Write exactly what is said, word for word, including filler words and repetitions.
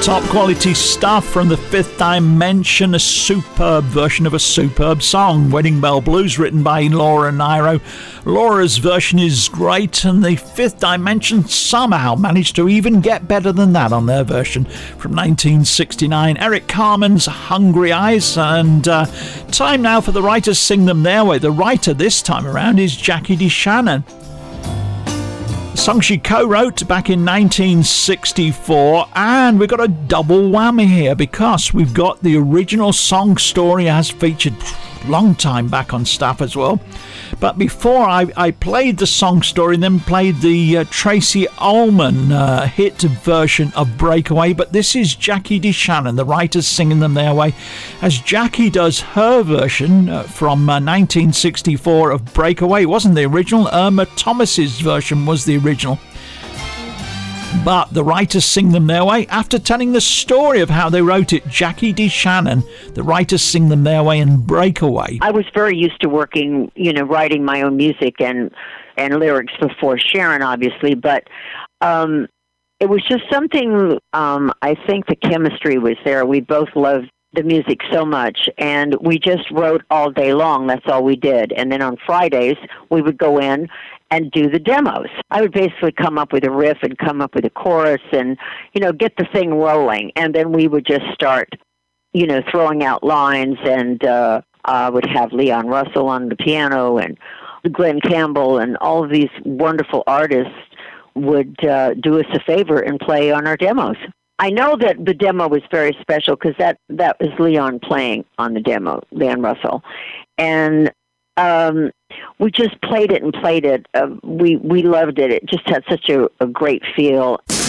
Top quality stuff from the Fifth Dimension, a superb version of a superb song, Wedding Bell Blues, written by Laura Nyro. Laura's version is great, and the Fifth Dimension somehow managed to even get better than that on their version from nineteen sixty-nine. Eric Carmen's Hungry Eyes, and uh, time now for the writers sing them their way. The writer this time around is Jackie DeShannon. A song she co-wrote back in nineteen sixty-four, and we've got a double whammy here because we've got the original song story as featured a long time back on Staff as well. But before I, I played the song story and then played the uh, Tracy Ullman uh, hit version of Breakaway, but this is Jackie DeShannon, the writers singing them their way, as Jackie does her version uh, from uh, nineteen sixty-four of Breakaway. It wasn't the original, Irma Thomas's version was the original. But the writers sing them their way after telling the story of how they wrote it. Jackie DeShannon, the writers sing them their way in Breakaway. I was very used to working, you know, writing my own music and, and lyrics before Sharon, obviously, but um, it was just something, um, I think the chemistry was there. We both loved the music so much, and we just wrote all day long. That's all we did. And then on Fridays, we would go in and do the demos. I would basically come up with a riff and come up with a chorus and, you know, get the thing rolling. And then we would just start, you know, throwing out lines, and uh, I would have Leon Russell on the piano and Glenn Campbell, and all of these wonderful artists would uh, do us a favor and play on our demos. I know that the demo was very special because that, that was Leon playing on the demo, Leon Russell. And um, we just played it and played it. Uh, we, we loved it. It just had such a, a great feel.